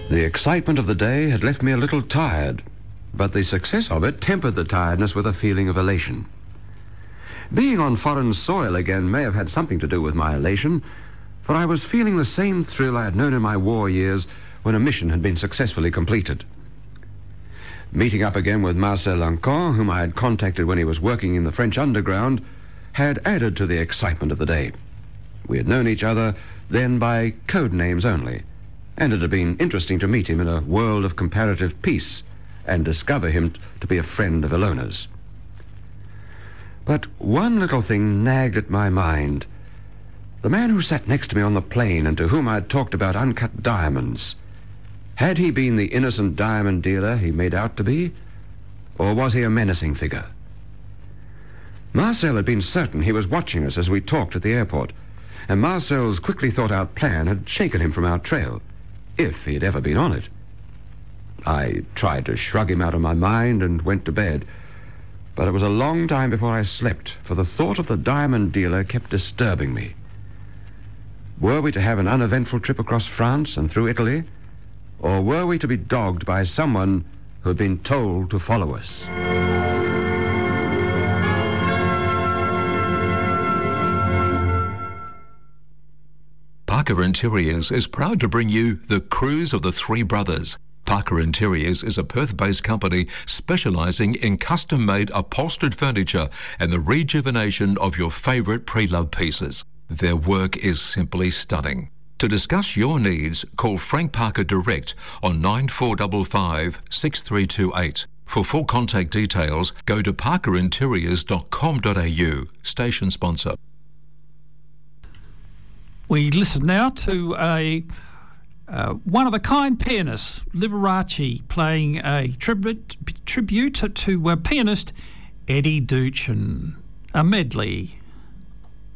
The excitement of the day had left me a little tired, but the success of it tempered the tiredness with a feeling of elation. Being on foreign soil again may have had something to do with my elation, for I was feeling the same thrill I had known in my war years when a mission had been successfully completed. Meeting up again with Marcel Lancon, whom I had contacted when he was working in the French underground, had added to the excitement of the day. We had known each other then by code names only, and it had been interesting to meet him in a world of comparative peace and discover him to be a friend of Ilona's. But one little thing nagged at my mind. The man who sat next to me on the plane and to whom I had talked about uncut diamonds, had he been the innocent diamond dealer he made out to be, or was he a menacing figure? Marcel had been certain he was watching us as we talked at the airport, and Marcel's quickly thought-out plan had shaken him from our trail, if he had ever been on it. I tried to shrug him out of my mind and went to bed, but it was a long time before I slept, for the thought of the diamond dealer kept disturbing me. Were we to have an uneventful trip across France and through Italy, or were we to be dogged by someone who had been told to follow us? Parker Interiors is proud to bring you The Cruise of the Three Brothers. Parker Interiors is a Perth-based company specialising in custom-made upholstered furniture and the rejuvenation of your favourite pre-loved pieces. Their work is simply stunning. To discuss your needs, call Frank Parker direct on 9455 6328. For full contact details, go to parkerinteriors.com.au. Station sponsor. We listen now to a one-of-a-kind pianist, Liberace, playing a tribute to pianist Eddie Duchin. A medley.